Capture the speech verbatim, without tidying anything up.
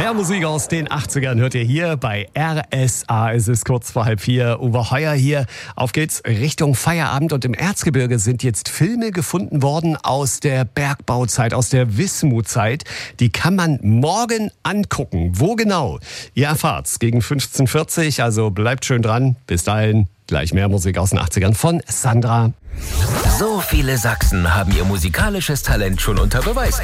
Mehr Musik aus den achtzigern hört ihr hier bei R S A. Es ist kurz vor halb vier. Uwe Heuer hier. Auf geht's Richtung Feierabend. Und im Erzgebirge sind jetzt Filme gefunden worden aus der Bergbauzeit, aus der Wismut-Zeit. Die kann man morgen angucken. Wo genau? Ihr erfahrt's gegen fünfzehn Uhr vierzig. Also bleibt schön dran. Bis dahin gleich mehr Musik aus den achtzigern von Sandra. So viele Sachsen haben ihr musikalisches Talent schon unter Beweis